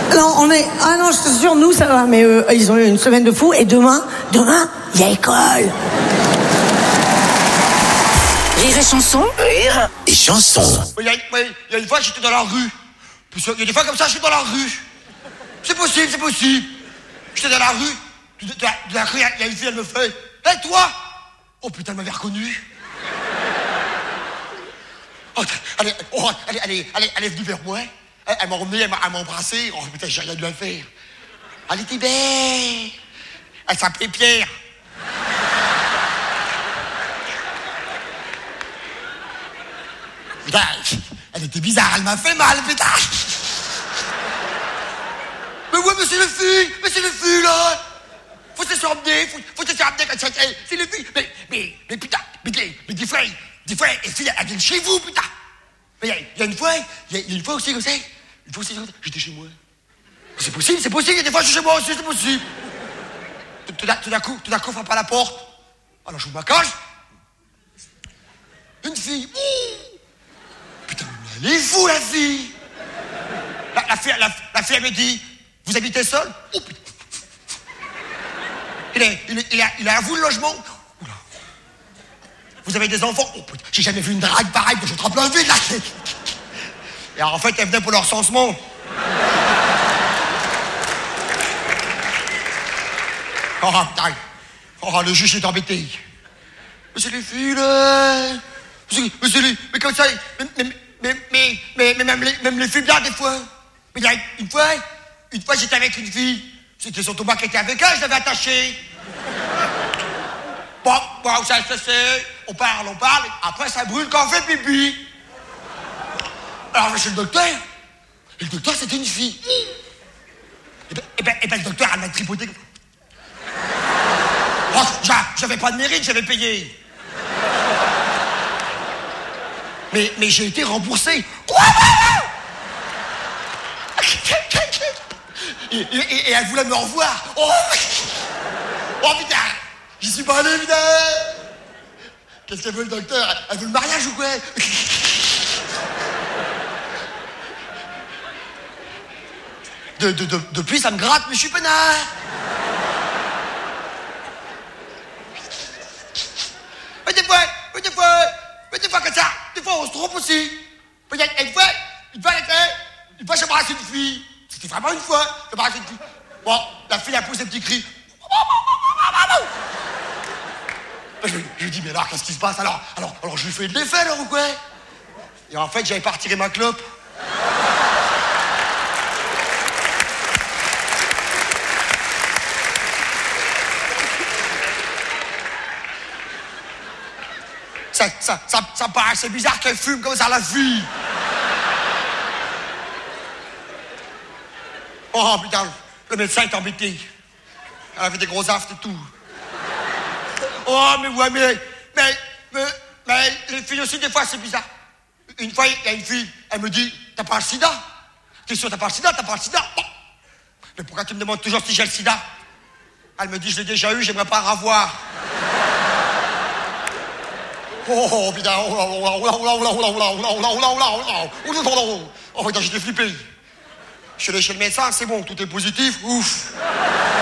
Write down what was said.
Non, on est... Ah non, je te jure, nous, ça va, mais ils ont eu une semaine de fou, et demain, il y a école. Rire et chanson. Rire et chanson. Il y a une fois, j'étais dans la rue. Il y a des fois comme ça, je suis dans la rue. C'est possible. J'étais dans la rue. De la rue, il y a une fille, elle me fait: Hé, toi! Oh putain, elle m'avait reconnu. Oh, elle est venue vers moi. Elle m'a emmené, elle m'a embrassé. Oh putain, j'ai rien dû à faire. Elle était belle. Elle s'appelait Pierre. Putain, elle était bizarre, elle m'a fait mal, putain. Mais ouais, mais c'est le fil, là. Faut se faire emmener comme ça. C'est le fil. Mais putain, mais des fois, les filles, elles viennent chez vous, putain. Mais il y a une fois aussi comme ça. J'étais chez moi. C'est possible, il y a des fois je suis chez moi aussi, c'est possible. Tout d'un coup, on frappe à la porte. Alors je me cache. Une fille. Putain, elle est fou, la fille. La fille, elle me dit: Vous habitez seul? Oh putain. Il a avoué le logement. Oula. Vous avez des enfants? Oh putain, j'ai jamais vu une drague pareille, que je trempe le vide là. Et alors, en fait, elle venait pour le recensement. Oh putain. Oh, le juge est embêté. Mais c'est les filles là. Mais comme ça, mais même les filles bien des fois. Mais il y a une fois j'étais avec une fille. C'était son Thomas qui était avec elle, je l'avais attaché. Bon, ça c'est. On parle. Après ça brûle quand on fait pipi. Alors je suis le docteur. Et le docteur c'était une fille. Et ben le docteur elle m'a tripoté. Oh, j'avais pas de mérite, j'avais payé. Mais j'ai été remboursé. Et elle voulait me revoir. Oh putain, j'y suis pas allé, putain. Qu'est-ce qu'elle veut, le docteur? Elle veut le mariage ou quoi? Depuis, ça me gratte, mais je suis peinard. Mais des fois comme ça, des fois on se trompe aussi. Il y a une fois j'ai embrassé une fille. C'était vraiment une fois, j'ai embrassé une fille. Bon, la fille a poussé un petit cri. Je lui dis: Mais alors, qu'est-ce qui se passe? Alors je lui fais de l'effet, alors, ou quoi? Et en fait, j'avais pas retiré ma clope. Ça me paraît assez bizarre qu'elle fume comme ça, la fille. Oh putain, le médecin est embêté. Elle avait des gros aftes et tout. Oh mais ouais, mais les filles aussi des fois c'est bizarre. Une fois il y a une fille, elle me dit: T'as pas le sida? T'es sûr t'as pas le sida? Oh. Mais pourquoi tu me demandes toujours si j'ai le sida? Elle me dit: Je l'ai déjà eu, j'aimerais pas en avoir. Oh putain, oh putain, j'étais flippé. Je suis allé chez le médecin, c'est bon, tout est positif, ouf.